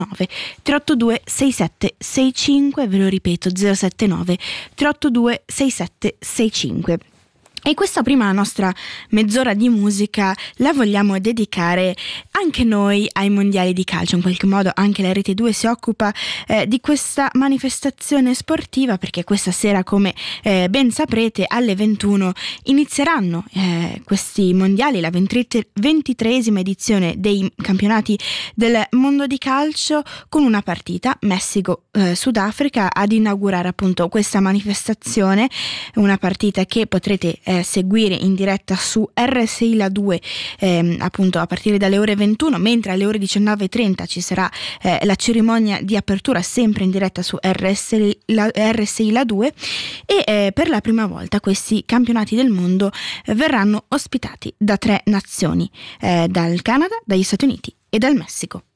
382 6765, ve lo ripeto, 079 382 6765. E questa prima nostra mezz'ora di musica la vogliamo dedicare anche noi ai mondiali di calcio. In qualche modo anche la Rete 2 si occupa di questa manifestazione sportiva, perché questa sera, come ben saprete, alle 21 inizieranno questi mondiali, la 23esima edizione dei campionati del mondo di calcio, con una partita Messico-Sudafrica ad inaugurare appunto questa manifestazione, una partita che potrete seguire in diretta su RSI La 2 appunto a partire dalle ore 21, mentre alle ore 19:30 ci sarà la cerimonia di apertura sempre in diretta su RSI La 2 e per la prima volta questi campionati del mondo verranno ospitati da 3 nazioni, dal Canada, dagli Stati Uniti e dal Messico.